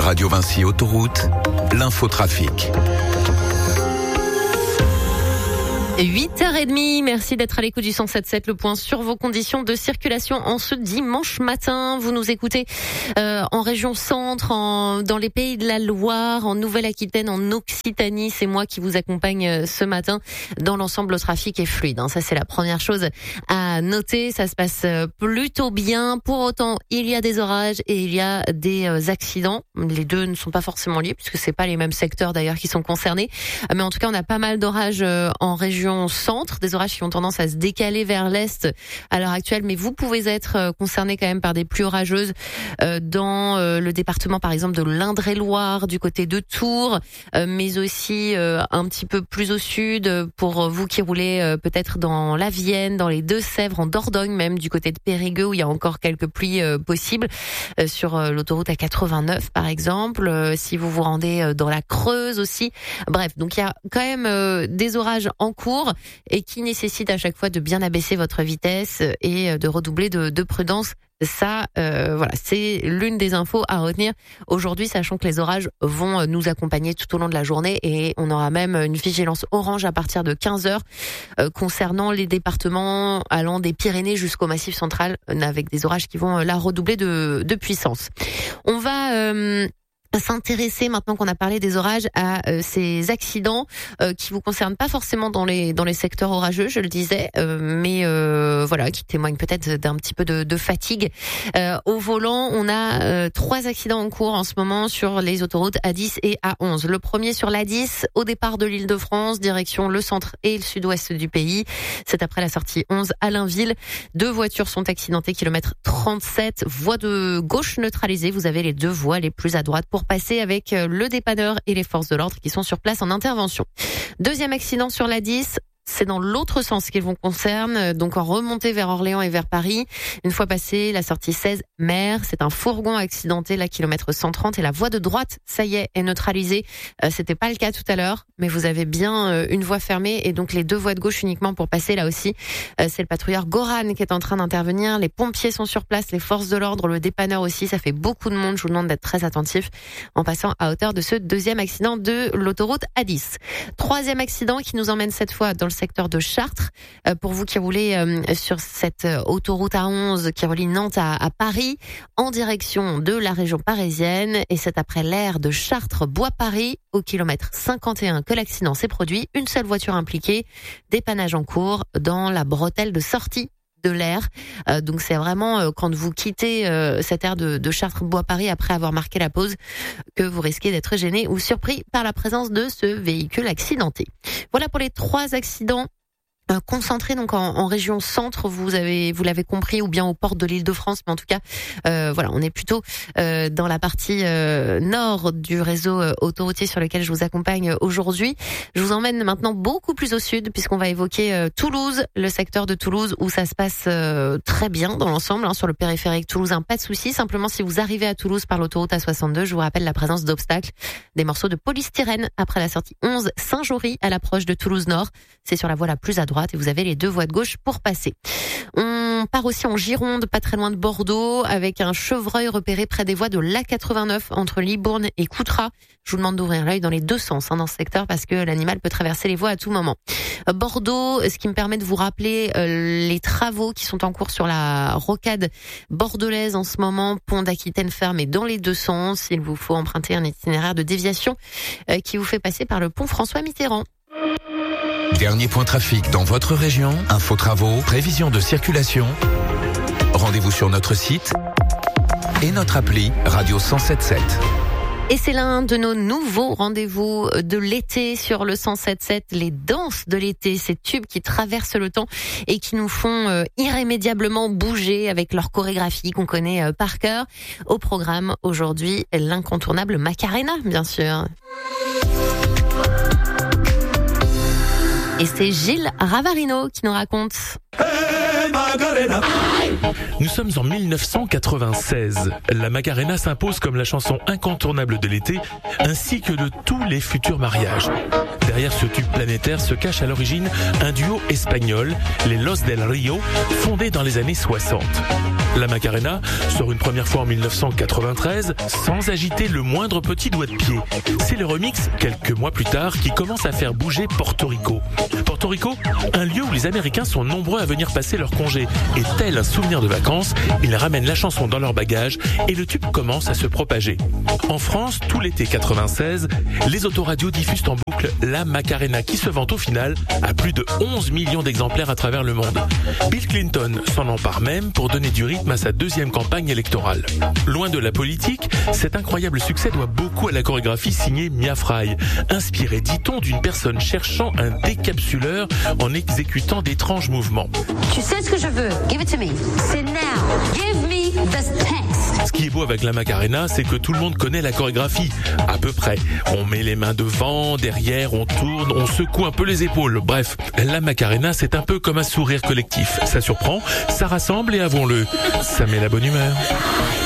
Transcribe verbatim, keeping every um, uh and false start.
Radio Vinci Autoroute, l'infotrafic. huit heures trente, merci d'être à l'écoute du cent sept virgule sept, le point sur vos conditions de circulation en ce dimanche matin. Vous nous écoutez euh, en région centre, en, dans les pays de la Loire, en Nouvelle-Aquitaine, en Occitanie. C'est moi qui vous accompagne euh, ce matin. Dans l'ensemble, le trafic est fluide, hein. Ça, c'est la première chose à noter. Ça se passe euh, plutôt bien. Pour autant, il y a des orages et il y a des euh, accidents. Les deux ne sont pas forcément liés, puisque c'est pas les mêmes secteurs d'ailleurs qui sont concernés. Euh, mais en tout cas, on a pas mal d'orages euh, en région centre, des orages qui ont tendance à se décaler vers l'est à l'heure actuelle, mais vous pouvez être concerné quand même par des pluies orageuses euh, dans euh, le département par exemple de l'Indre-et-Loire, du côté de Tours, euh, mais aussi euh, un petit peu plus au sud pour vous qui roulez euh, peut-être dans la Vienne, dans les Deux-Sèvres, en Dordogne même, du côté de Périgueux où il y a encore quelques pluies euh, possibles, euh, sur euh, l'autoroute A quatre-vingt-neuf par exemple, euh, si vous vous rendez euh, dans la Creuse aussi. Bref, donc il y a quand même euh, des orages en cours et qui nécessite à chaque fois de bien abaisser votre vitesse et de redoubler de, de prudence. Ça, euh, voilà, c'est l'une des infos à retenir aujourd'hui, sachant que les orages vont nous accompagner tout au long de la journée et on aura même une vigilance orange à partir de quinze heures euh, concernant les départements allant des Pyrénées jusqu'au Massif central, avec des orages qui vont là redoubler de, de puissance. On va... Euh, s'intéresser, maintenant qu'on a parlé des orages, à euh, ces accidents euh, qui vous concernent pas forcément dans les dans les secteurs orageux, je le disais, euh, mais euh, voilà, qui témoignent peut-être d'un petit peu de, de fatigue. Euh, au volant, on a euh, trois accidents en cours en ce moment sur les autoroutes A dix et A onze. Le premier sur l'A dix, au départ de l'Île-de-France, direction le centre et le sud-ouest du pays. C'est après la sortie onze à Blainville. Deux voitures sont accidentées, kilomètre trente-sept, voie de gauche neutralisée. Vous avez les deux voies les plus à droite pour passer, avec le dépanneur et les forces de l'ordre qui sont sur place en intervention. Deuxième accident sur l'A dix. C'est dans l'autre sens qu'ils vont concerne, donc en remontée vers Orléans et vers Paris. Une fois passé la sortie seize mer, c'est un fourgon accidenté, la kilomètre cent trente, et la voie de droite, ça y est, est neutralisée. Euh, c'était pas le cas tout à l'heure, mais vous avez bien euh, une voie fermée et donc les deux voies de gauche uniquement pour passer là aussi. Euh, c'est le patrouilleur Goran qui est en train d'intervenir. Les pompiers sont sur place, les forces de l'ordre, le dépanneur aussi. Ça fait beaucoup de monde. Je vous demande d'être très attentif en passant à hauteur de ce deuxième accident de l'autoroute A dix. Troisième accident qui nous emmène cette fois dans le secteur de Chartres. Euh, pour vous qui roulez euh, sur cette euh, autoroute A onze qui relie Nantes à, à Paris, en direction de la région parisienne, et c'est après l'aire de Chartres-Bois-Paris, au kilomètre cinquante et un, que l'accident s'est produit. Une seule voiture impliquée, dépannage en cours dans la bretelle de sortie de l'air. Euh, donc c'est vraiment euh, quand vous quittez euh, cette aire de, de Chartres-Bois-Paris après avoir marqué la pause que vous risquez d'être gêné ou surpris par la présence de ce véhicule accidenté. Voilà pour les trois accidents euh, concentrés donc en, en région centre. Vous avez, vous l'avez compris, ou bien aux portes de l'Île-de-France, mais en tout cas, euh, voilà, on est plutôt euh, dans la partie euh, nord du réseau euh, autoroutier sur lequel je vous accompagne aujourd'hui. Je vous emmène maintenant beaucoup plus au sud, puisqu'on va évoquer euh, Toulouse, le secteur de Toulouse où ça se passe euh, très bien dans l'ensemble, hein, sur le périphérique toulousain, pas de souci. Simplement, si vous arrivez à Toulouse par l'autoroute A soixante-deux, je vous rappelle la présence d'obstacles, des morceaux de polystyrène après la sortie onze Saint-Jory à l'approche de Toulouse Nord. C'est sur la voie la plus à droite et vous avez les deux voies de gauche pour passer. On part aussi en Gironde, pas très loin de Bordeaux, avec un chevreuil repéré près des voies de l'A quatre-vingt-neuf entre Libourne et Coutras. Je vous demande d'ouvrir l'œil dans les deux sens, hein, dans ce secteur, parce que l'animal peut traverser les voies à tout moment. Bordeaux, ce qui me permet de vous rappeler euh, les travaux qui sont en cours sur la rocade bordelaise en ce moment, pont d'Aquitaine fermé dans les deux sens. Il vous faut emprunter un itinéraire de déviation euh, qui vous fait passer par le pont François Mitterrand. Dernier point trafic dans votre région, info travaux, prévision de circulation. Rendez-vous sur notre site et notre appli Radio cent sept virgule sept. Et c'est l'un de nos nouveaux rendez-vous de l'été sur le cent sept virgule sept, les danses de l'été, ces tubes qui traversent le temps et qui nous font euh, irrémédiablement bouger avec leur chorégraphie qu'on connaît euh, par cœur. Au programme aujourd'hui, l'incontournable Macarena, bien sûr. Et c'est Gilles Ravarino qui nous raconte. Hey Nous sommes en mille neuf cent quatre-vingt-seize. La Macarena s'impose comme la chanson incontournable de l'été, ainsi que de tous les futurs mariages. Derrière ce tube planétaire se cache à l'origine un duo espagnol, les Los del Rio, fondés dans les années soixante. La Macarena sort une première fois en mille neuf cent quatre-vingt-treize sans agiter le moindre petit doigt de pied. C'est le remix, quelques mois plus tard, qui commence à faire bouger Porto Rico. Porto Rico, un lieu où les Américains sont nombreux à venir passer leur congé. Et tel un souvenir de vacances, ils ramènent la chanson dans leur bagage et le tube commence à se propager. En France, tout l'été quatre-vingt-seize, les autoradios diffusent en boucle la Macarena qui se vend au final à plus de onze millions d'exemplaires à travers le monde. Bill Clinton s'en empare même pour donner du rythme à sa deuxième campagne électorale. Loin de la politique, cet incroyable succès doit beaucoup à la chorégraphie signée Mia Fry, inspirée, dit-on, d'une personne cherchant un décapsuleur en exécutant d'étranges mouvements. Tu sais ce que je veux? Give it to me. C'est now. Give me the text. Ce qui est beau avec la Macarena, c'est que tout le monde connaît la chorégraphie, à peu près. On met les mains devant, derrière, on tourne, on secoue un peu les épaules. Bref, la Macarena, c'est un peu comme un sourire collectif. Ça surprend, ça rassemble et avouons-le, ça met la bonne humeur.